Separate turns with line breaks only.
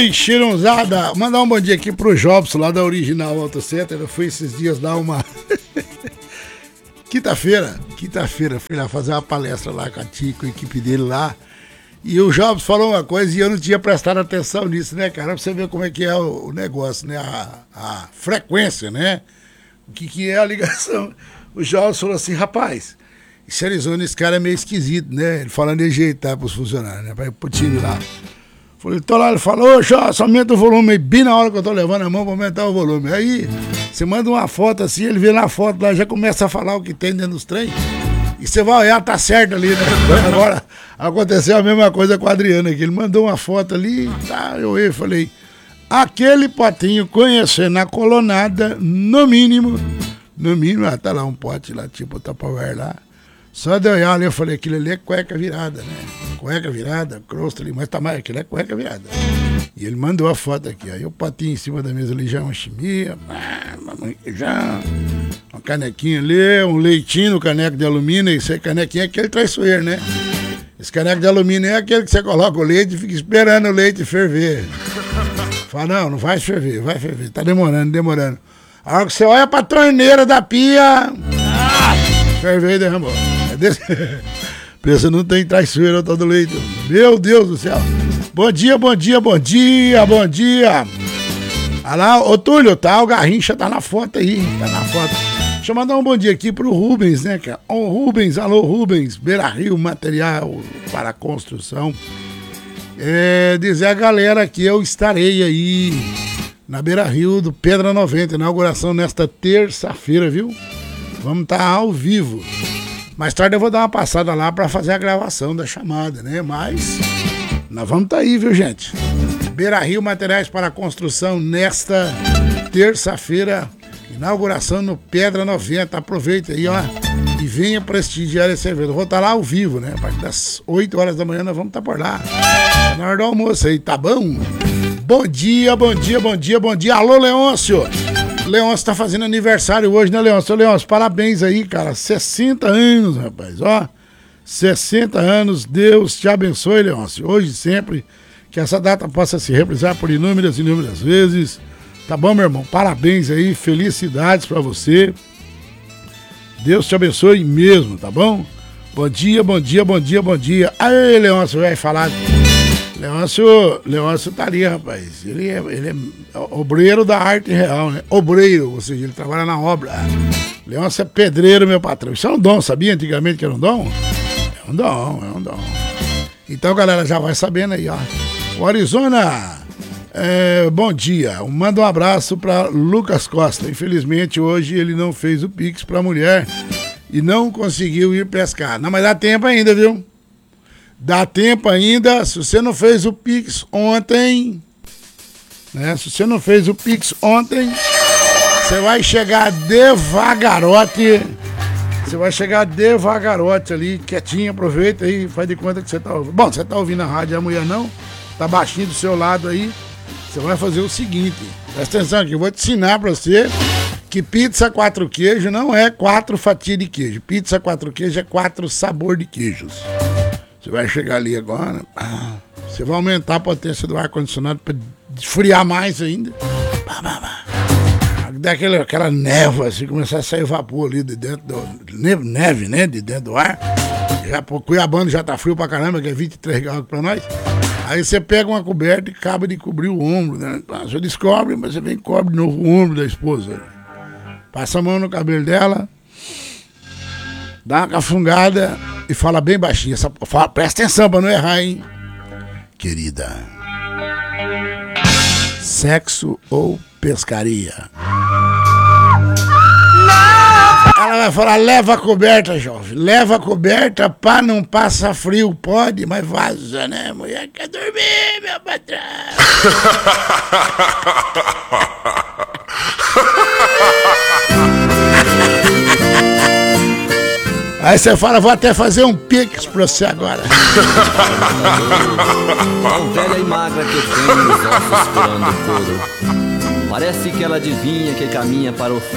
Oi, Chirunzada. Mandar um bom dia aqui pro Jobson, lá da Original Auto Center. Eu fui esses dias dar uma... Quinta-feira, fui lá fazer uma palestra lá com a tia, com a equipe dele lá. E o Jobson falou uma coisa e eu não tinha prestado atenção nisso, né, cara? Pra você ver como é que é o negócio, né? A frequência, né? O que é a ligação. O Jobson falou assim, rapaz, esse Arizona, esse cara é meio esquisito, né? Ele falando de ajeitar pros funcionários, né? Pro time lá. Falei, tô lá, ele falou, ô Jobson, aumenta o volume aí, bem na hora que eu tô levando a mão pra aumentar o volume. Aí, você manda uma foto assim, ele vê na foto lá, já começa a falar o que tem dentro dos trem. E você vai olhar, tá certo ali, né? Agora, aconteceu a mesma coisa com o Adriano aqui. Ele mandou uma foto ali, tá, eu falei, aquele potinho conhecer na colonada, no mínimo, tá lá um pote lá, tipo Tupperware lá. Só de olhar ali, eu falei, aquilo ali é cueca virada, né? Cueca virada, crosta ali, mas tá mais, aquilo é cueca virada. E ele mandou a foto aqui, aí o potinho em cima da mesa ali já é uma chimia, já uma canequinha ali, um leitinho no caneco de alumínio, esse canequinho é aquele traiçoeiro, né? Esse caneco de alumínio é aquele que você coloca o leite e fica esperando o leite ferver. Fala, não vai ferver, tá demorando. A hora que você olha pra torneira da pia, ferveu e derramou. É desse... Pensa, não tem traiçoeira ao tal do leite. Meu Deus do céu. Bom dia. Olha lá, ô Túlio, tá? O Garrincha tá na foto aí, Deixa eu mandar um bom dia aqui pro Rubens, né, cara? Ô Rubens, alô Rubens, Beira Rio, material para construção. Dizer a galera que eu estarei aí na Beira Rio do Pedra 90, inauguração nesta terça-feira, viu? Vamos estar ao vivo. Mais tarde eu vou dar uma passada lá para fazer a gravação da chamada, né? Mas nós vamos estar aí, viu, gente? Beira Rio, materiais para construção nesta terça-feira. Inauguração no Pedra 90. Aproveita aí, ó. E venha prestigiar esse evento. Eu vou estar lá ao vivo, né? A partir das 8 horas da manhã nós vamos estar por lá. Na hora do almoço aí, tá bom? Bom dia. Alô, Leôncio. Leôncio tá fazendo aniversário hoje, né, Leôncio? Leôncio, parabéns aí, cara. 60 anos, rapaz, ó. 60 anos, Deus te abençoe, Leôncio. Hoje e sempre, que essa data possa se realizar por inúmeras vezes. Tá bom, meu irmão? Parabéns aí, felicidades pra você. Deus te abençoe mesmo, tá bom? Bom dia. Aí, Leôncio, vai falar. Leôncio tá ali, rapaz. Ele é obreiro da arte real, né? Obreiro, ou seja, ele trabalha na obra. Leôncio é pedreiro, meu patrão. Isso é um dom, sabia antigamente que era um dom? É um dom. Então, galera, já vai sabendo aí, ó. O Arizona, bom dia. Manda um abraço pra Lucas Costa. Infelizmente, hoje ele não fez o Pix pra mulher e não conseguiu ir pescar. Não, mas dá tempo ainda, viu? Dá tempo ainda, se você não fez o Pix ontem, né? Se você não fez o Pix ontem, você vai chegar devagarote. Ali, quietinho, aproveita aí, faz de conta que você tá ouvindo. Bom, você tá ouvindo a rádio, a mulher não, tá baixinho do seu lado aí. Você vai fazer o seguinte, presta atenção aqui, eu vou te ensinar pra você que pizza 4 queijos não é 4 fatias de queijo. Pizza 4 queijos é 4 sabor de queijos. Você vai chegar ali agora, você vai aumentar a potência do ar-condicionado para esfriar mais ainda. Dá aquela névoa, assim, começar a sair vapor ali de dentro do... Neve, né? De dentro do ar. Já, Cuiabano já tá frio pra caramba, que é 23 graus pra nós. Aí você pega uma coberta e acaba de cobrir o ombro, né? Você descobre, mas você vem e cobre de novo o ombro da esposa. Passa a mão no cabelo dela, dá uma cafungada e fala bem baixinho. Presta atenção pra não errar, hein? Querida, sexo ou pescaria? Ela vai falar, leva a coberta, jovem. Leva a coberta pra não passar frio. Pode, mas vaza, né? Mulher quer dormir, meu patrão. Aí você fala, vou até fazer um pix pra você agora.
Tão velha e magra que tem os ossos furando o couro. Parece que ela adivinha que caminha para o fim.